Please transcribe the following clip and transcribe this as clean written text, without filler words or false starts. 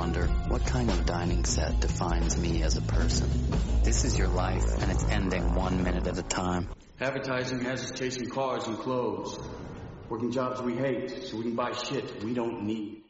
wonder, what kind of dining set defines me as a person? This is your life, and it's ending 1 minute at a time. Advertising has us chasing cars and clothes. Working jobs we hate, so we can buy shit we don't need.